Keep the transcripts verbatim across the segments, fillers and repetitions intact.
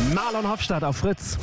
Marlon Hofstadt auf Fritz.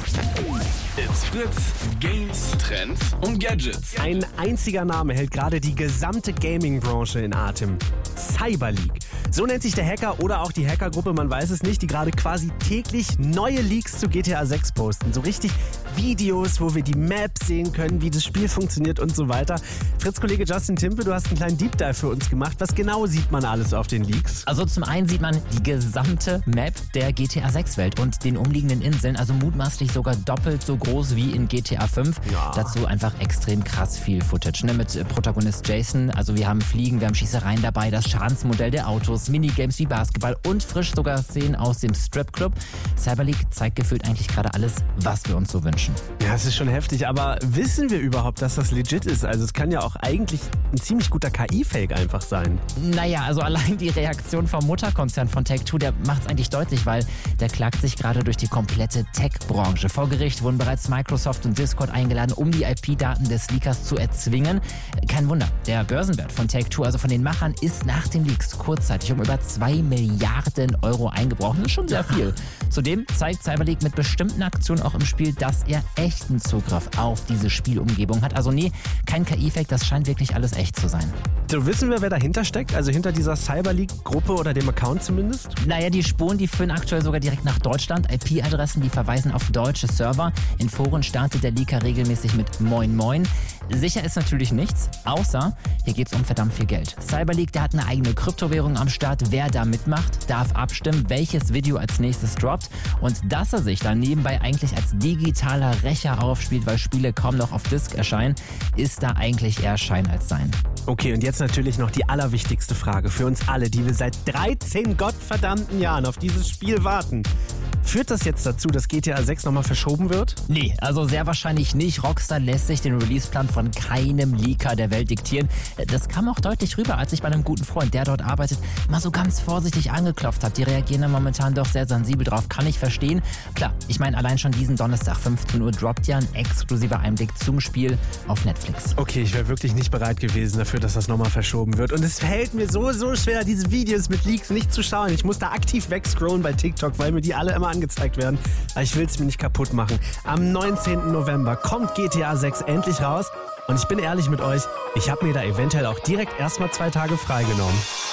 It's Fritz. Games, Trends und Gadgets. Ein einziger Name hält gerade die gesamte Gaming-Branche in Atem. Cyber League. So nennt sich der Hacker oder auch die Hackergruppe, man weiß es nicht, die gerade quasi täglich neue Leaks zu G T A sechs posten. So richtig Videos, wo wir die Map sehen können, wie das Spiel funktioniert und so weiter. Fritz-Kollege Justin Timpe, du hast einen kleinen Deep Dive für uns gemacht. Was genau sieht man alles auf den Leaks? Also zum einen sieht man die gesamte Map der G T A sechs Welt und den umliegenden Inseln, also mutmaßlich sogar doppelt so groß wie in G T A fünf. Ja. Dazu einfach extrem krass viel Footage, ne? Mit Protagonist Jason, also wir haben Fliegen, wir haben Schießereien dabei, das Schadensmodell der Autos, Minigames wie Basketball und frisch sogar Szenen aus dem Stripclub. Cyber League zeigt gefühlt eigentlich gerade alles, was wir uns so wünschen. Ja, es ist schon heftig, aber wissen wir überhaupt, dass das legit ist? Also es kann ja auch eigentlich ein ziemlich guter K I-Fake einfach sein. Naja, also allein die Reaktion vom Mutterkonzern von Take-Two, der macht es eigentlich deutlich, weil der klagt sich gerade durch die komplette Tech-Branche. Vor Gericht wurden bereits Microsoft und Discord eingeladen, um die I P-Daten des Leakers zu erzwingen. Kein Wunder, der Börsenwert von Take-Two, also von den Machern, ist nach den Leaks kurzzeitig um über zwei Milliarden Euro eingebrochen. Das ist schon sehr viel. Zudem zeigt Cyber League mit bestimmten Aktionen auch im Spiel, dass er echten Zugriff auf diese Spielumgebung hat. Also nee, kein K I-Fake, das scheint wirklich alles echt zu sein. So, wissen wir, wer dahinter steckt? Also hinter dieser Cyber League-Gruppe oder dem Account zumindest? Naja, die Spuren, die führen aktuell sogar direkt nach Deutschland. I P-Adressen, die verweisen auf deutsche Server. In Foren startet der Leaker regelmäßig mit Moin Moin. Sicher ist natürlich nichts, außer hier geht es um verdammt viel Geld. Cyber League, der hat eine eigene Kryptowährung am Start. Wer da mitmacht, darf abstimmen, welches Video als nächstes droppt. Und dass er sich dann nebenbei eigentlich als digitaler Rächer aufspielt, weil Spiele kaum noch auf Disk erscheinen, ist da eigentlich eher Schein als Sein. Okay, und jetzt natürlich noch die allerwichtigste Frage für uns alle, die wir seit dreizehn gottverdammten Jahren auf dieses Spiel warten. Führt das jetzt dazu, dass G T A sechs nochmal verschoben wird? Nee, also sehr wahrscheinlich nicht. Rockstar lässt sich den Releaseplan von keinem Leaker der Welt diktieren. Das kam auch deutlich rüber, als ich bei einem guten Freund, der dort arbeitet, mal so ganz vorsichtig angeklopft habe. Die reagieren da momentan doch sehr sensibel drauf, kann ich verstehen. Klar, ich meine, allein schon diesen Donnerstag fünfzehn Uhr droppt ja ein exklusiver Einblick zum Spiel auf Netflix. Okay, ich wäre wirklich nicht bereit gewesen dafür, dass das nochmal verschoben wird. Und es fällt mir so, so schwer, diese Videos mit Leaks nicht zu schauen. Ich muss da aktiv wegscrollen bei TikTok, weil mir die alle immer angezeigt werden. Aber ich will es mir nicht kaputt machen. Am neunzehnten November kommt G T A sechs endlich raus. Und ich bin ehrlich mit euch, ich habe mir da eventuell auch direkt erstmal zwei Tage freigenommen.